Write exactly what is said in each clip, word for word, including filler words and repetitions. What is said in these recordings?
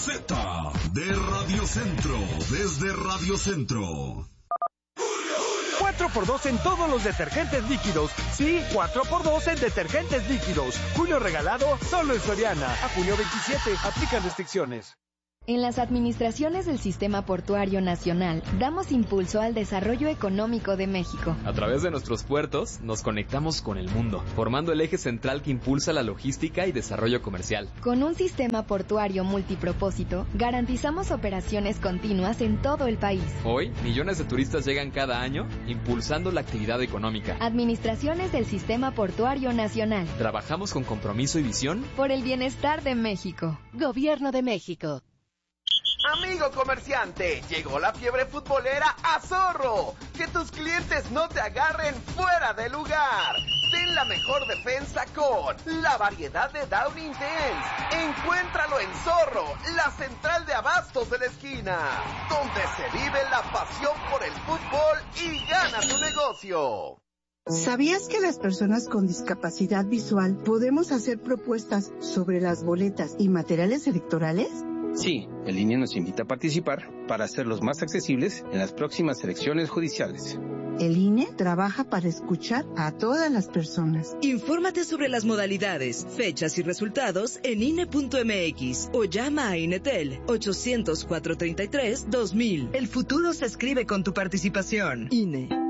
Z de Radio Centro, desde Radio Centro. cuatro por dos en todos los detergentes líquidos. Sí, cuatro por dos en detergentes líquidos. Julio regalado solo en Soriana. A junio veintisiete, aplican restricciones. En las administraciones del Sistema Portuario Nacional, damos impulso al desarrollo económico de México. A través de nuestros puertos, nos conectamos con el mundo, formando el eje central que impulsa la logística y desarrollo comercial. Con un sistema portuario multipropósito, garantizamos operaciones continuas en todo el país. Hoy, millones de turistas llegan cada año, impulsando la actividad económica. Administraciones del Sistema Portuario Nacional. Trabajamos con compromiso y visión por el bienestar de México. Gobierno de México. Amigo comerciante, llegó la fiebre futbolera a Zorro. Que tus clientes no te agarren fuera de lugar. Ten la mejor defensa con la variedad de Downy Intense. Encuéntralo en Zorro, la central de abastos de la esquina, donde se vive la pasión por el fútbol y gana tu negocio. ¿Sabías que las personas con discapacidad visual podemos hacer propuestas sobre las boletas y materiales electorales? Sí, el I N E nos invita a participar para hacerlos más accesibles en las próximas elecciones judiciales. El I N E trabaja para escuchar a todas las personas. Infórmate sobre las modalidades, fechas y resultados en I N E punto M X o llama a INETEL ochocientos, cuatrocientos treinta y tres, dos mil. El futuro se escribe con tu participación. I N E.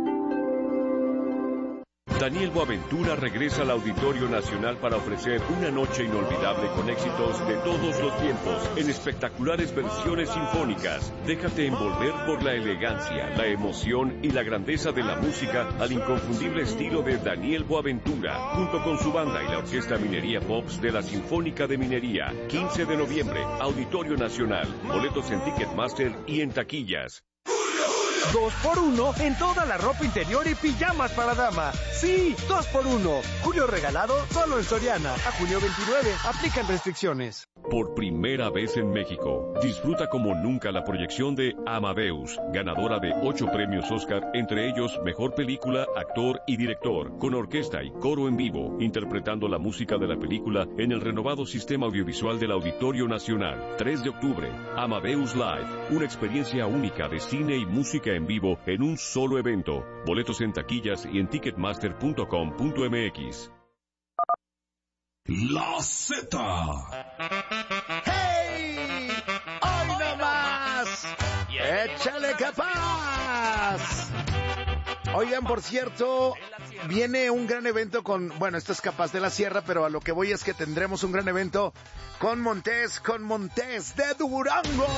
Daniel Boaventura regresa al Auditorio Nacional para ofrecer una noche inolvidable con éxitos de todos los tiempos en espectaculares versiones sinfónicas. Déjate envolver por la elegancia, la emoción y la grandeza de la música al inconfundible estilo de Daniel Boaventura, junto con su banda y la Orquesta Minería Pops de la Sinfónica de Minería. quince de noviembre, Auditorio Nacional. Boletos en Ticketmaster y en taquillas. Dos por uno en toda la ropa interior y pijamas para dama. Sí, dos por uno. Julio regalado solo en Soriana. A junio veintinueve, aplican restricciones. Por primera vez en México, disfruta como nunca la proyección de Amadeus, ganadora de ocho premios Oscar, entre ellos Mejor Película, Actor y Director, con orquesta y coro en vivo, interpretando la música de la película en el renovado sistema audiovisual del Auditorio Nacional. tres de octubre, Amadeus Live, una experiencia única de cine y música en vivo en un solo evento. Boletos en taquillas y en ticketmaster punto com punto m x. La Z. ¡Hey! ¡Hoy no más! ¡Échale capaz! Oigan, por cierto, viene un gran evento con... Bueno, esto es Capaz de la Sierra, pero a lo que voy es que tendremos un gran evento con Montés, con Montés de Durango.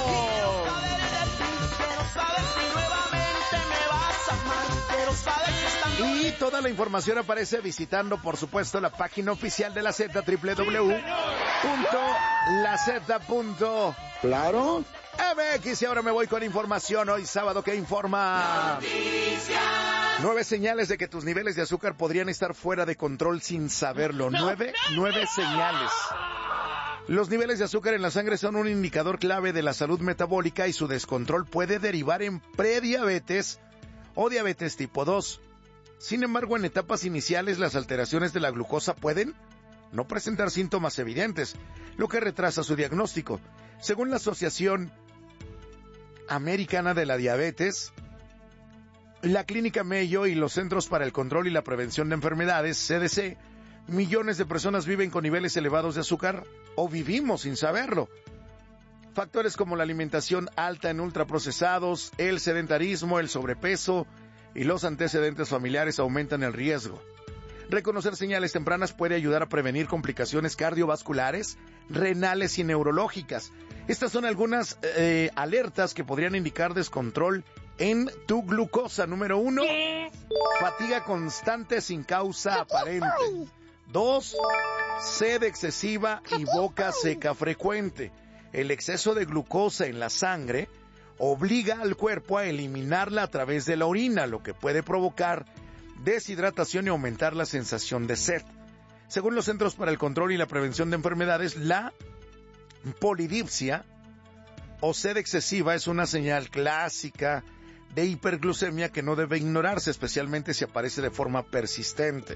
Y toda la información aparece visitando, por supuesto, la página oficial de la Z, doble u doble u doble u punto la zeta punto claro M X. Y ahora me voy con información. Hoy sábado, ¿qué informa? Noticias. Nueve señales de que tus niveles de azúcar podrían estar fuera de control sin saberlo. No, nueve, no, nueve no. señales. Los niveles de azúcar en la sangre son un indicador clave de la salud metabólica y su descontrol puede derivar en prediabetes o diabetes tipo dos. Sin embargo, en etapas iniciales las alteraciones de la glucosa pueden no presentar síntomas evidentes, lo que retrasa su diagnóstico. Según la Asociación Americana de la Diabetes, la Clínica Mayo y los Centros para el Control y la Prevención de Enfermedades, C D C, millones de personas viven con niveles elevados de azúcar o vivimos sin saberlo. Factores como la alimentación alta en ultraprocesados, el sedentarismo, el sobrepeso y los antecedentes familiares aumentan el riesgo. Reconocer señales tempranas puede ayudar a prevenir complicaciones cardiovasculares, renales y neurológicas. Estas son algunas eh, alertas que podrían indicar descontrol en tu glucosa. Número uno, fatiga constante sin causa aparente. Dos, sed excesiva y boca seca frecuente. El exceso de glucosa en la sangre obliga al cuerpo a eliminarla a través de la orina, lo que puede provocar deshidratación y aumentar la sensación de sed. Según los Centros para el Control y la Prevención de Enfermedades, la polidipsia o sed excesiva es una señal clásica de hiperglucemia que no debe ignorarse, especialmente si aparece de forma persistente.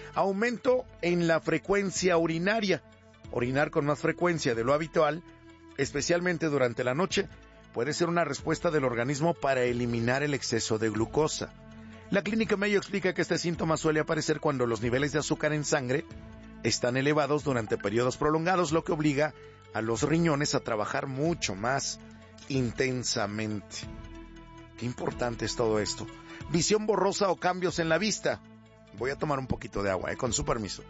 Aumento en la frecuencia urinaria. Orinar con más frecuencia de lo habitual especialmente durante la noche, puede ser una respuesta del organismo para eliminar el exceso de glucosa. La clínica Mayo explica que este síntoma suele aparecer cuando los niveles de azúcar en sangre están elevados durante periodos prolongados, lo que obliga a los riñones a trabajar mucho más intensamente. Qué importante es todo esto. Visión borrosa o cambios en la vista. Voy a tomar un poquito de agua, eh, con su permiso.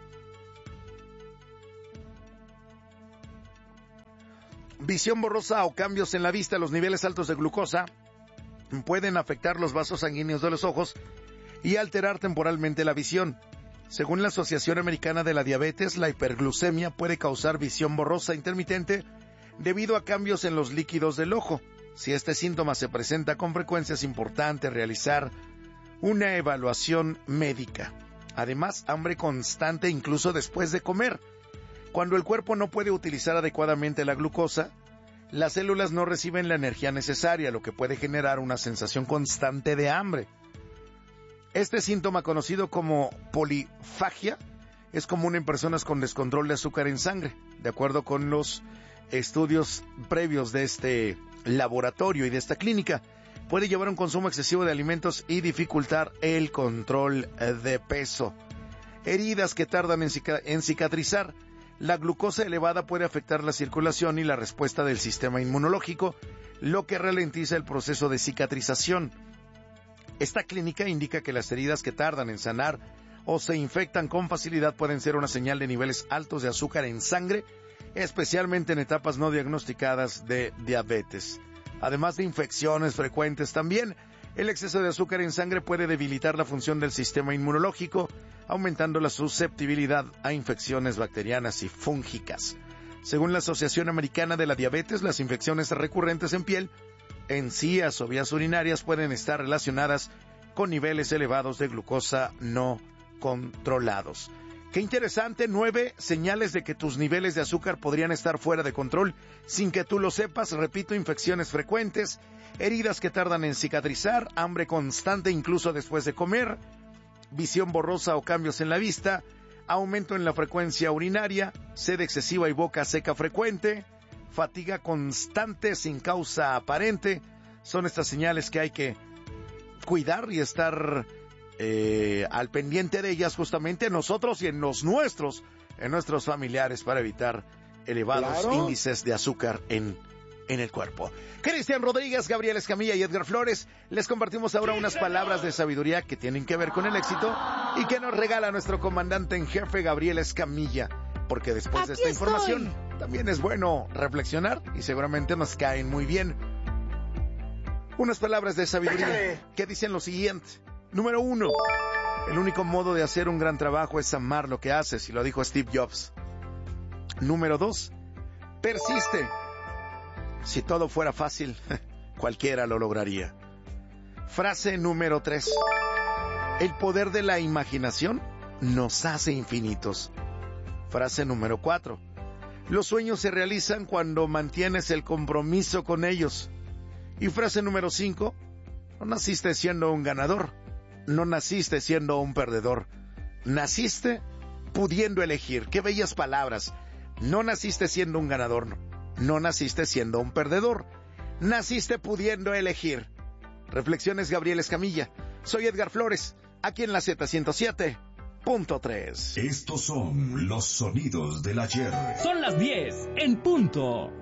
Visión borrosa o cambios en la vista. Los niveles altos de glucosa pueden afectar los vasos sanguíneos de los ojos y alterar temporalmente la visión. Según la Asociación Americana de la Diabetes, la hiperglucemia puede causar visión borrosa intermitente debido a cambios en los líquidos del ojo. Si este síntoma se presenta con frecuencia, es importante realizar una evaluación médica. Además, hambre constante incluso después de comer. Cuando el cuerpo no puede utilizar adecuadamente la glucosa, las células no reciben la energía necesaria, lo que puede generar una sensación constante de hambre. Este síntoma, conocido como polifagia, es común en personas con descontrol de azúcar en sangre. De acuerdo con los estudios previos de este laboratorio y de esta clínica, puede llevar a un consumo excesivo de alimentos y dificultar el control de peso. Heridas que tardan en, cica- en cicatrizar. La glucosa elevada puede afectar la circulación y la respuesta del sistema inmunológico, lo que ralentiza el proceso de cicatrización. Esta clínica indica que las heridas que tardan en sanar o se infectan con facilidad pueden ser una señal de niveles altos de azúcar en sangre, especialmente en etapas no diagnosticadas de diabetes. Además de infecciones frecuentes también, el exceso de azúcar en sangre puede debilitar la función del sistema inmunológico, aumentando la susceptibilidad a infecciones bacterianas y fúngicas. Según la Asociación Americana de la Diabetes, las infecciones recurrentes en piel, encías o vías urinarias pueden estar relacionadas con niveles elevados de glucosa no controlados. Qué interesante, nueve señales de que tus niveles de azúcar podrían estar fuera de control sin que tú lo sepas. Repito, infecciones frecuentes, heridas que tardan en cicatrizar, hambre constante incluso después de comer, visión borrosa o cambios en la vista, aumento en la frecuencia urinaria, sed excesiva y boca seca frecuente, fatiga constante sin causa aparente. Son estas señales que hay que cuidar y estar eh, al pendiente de ellas justamente nosotros y en los nuestros, en nuestros familiares, para evitar elevados claro. índices de azúcar en, en el cuerpo. Cristian Rodríguez, Gabriel Escamilla y Edgar Flores, les compartimos ahora unas palabras de sabiduría que tienen que ver con el éxito y que nos regala nuestro comandante en jefe Gabriel Escamilla, porque después de esta información también es bueno reflexionar y seguramente nos caen muy bien. Unas palabras de sabiduría que dicen lo siguiente. Número uno, el único modo de hacer un gran trabajo es amar lo que haces, y lo dijo Steve Jobs. Número dos, persiste. Si todo fuera fácil, cualquiera lo lograría. Frase número tres, el poder de la imaginación nos hace infinitos. Frase número cuatro, los sueños se realizan cuando mantienes el compromiso con ellos. Y frase número cinco, no naciste siendo un ganador, no naciste siendo un perdedor, naciste pudiendo elegir. Qué bellas palabras. No naciste siendo un ganador, no, no naciste siendo un perdedor, naciste pudiendo elegir. Reflexiones Gabriel Escamilla. Soy Edgar Flores, aquí en la Z ciento siete punto tres. Estos son los sonidos del ayer. Son las diez en punto.